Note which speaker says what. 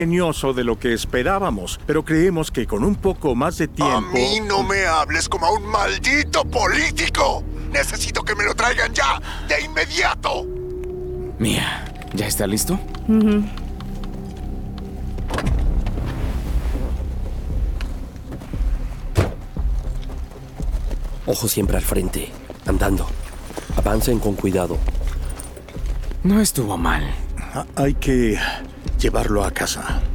Speaker 1: ingenioso de lo que esperábamos, pero creemos que con un poco más de tiempo...
Speaker 2: A mí no me hables como a un maldito político. Necesito que me lo traigan ya, de inmediato.
Speaker 3: Mia, ¿ya está listo?
Speaker 4: Ojo siempre al frente, andando. Avancen con cuidado.
Speaker 3: No estuvo mal.
Speaker 1: Hay que llevarlo a casa.